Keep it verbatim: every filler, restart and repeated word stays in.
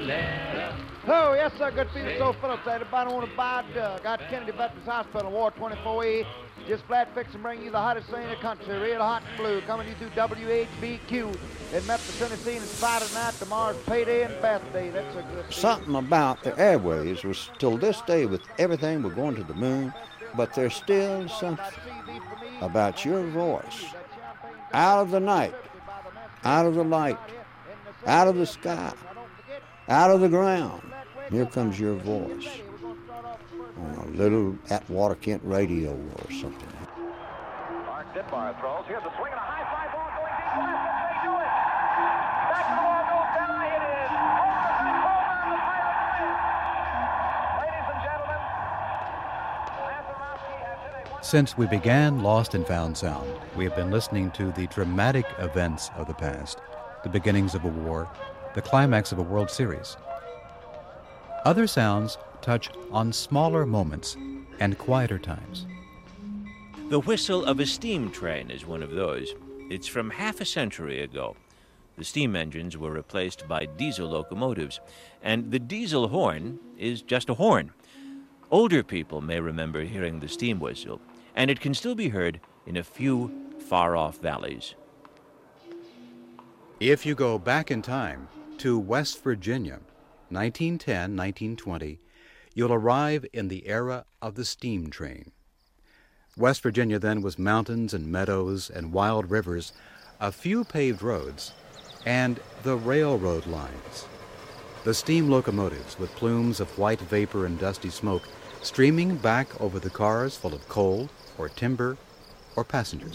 Oh, yes, sir. Good feeling so full of that. Everybody want to buy a Doug. Out Kennedy Veterans Hospital, War twenty-four E. Just flat fix and bring you the hottest thing in the country. Real hot and blue. Coming to you through W H B Q in Memphis, Tennessee. And it's Friday night. Tomorrow's payday and birthday. That's a good feeling. Something about the airways was till this day with everything we're going to the moon, but there's still something about your voice. Out of the night, out of the light, out of the sky, out of the ground, here comes your voice on a little Atwater Kent radio or something. Mark Ditbar throws. Here's a swing and a high fly ball going deep left. Can they do it? Back to the wall goes Benai. It is over the home run. The Pirates win. Ladies and gentlemen, Mazeroski has hit a one. Since we began Lost and Found Sound, we have been listening to the dramatic events of the past, the beginnings of a war, the climax of a World Series. Other sounds touch on smaller moments and quieter times. The whistle of a steam train is one of those. It's from half a century ago. The steam engines were replaced by diesel locomotives, and the diesel horn is just a horn. Older people may remember hearing the steam whistle, and it can still be heard in a few far-off valleys. If you go back in time to West Virginia, nineteen ten, nineteen twenty, you'll arrive in the era of the steam train. West Virginia then was mountains and meadows and wild rivers, a few paved roads, and the railroad lines. The steam locomotives with plumes of white vapor and dusty smoke streaming back over the cars full of coal or timber or passengers.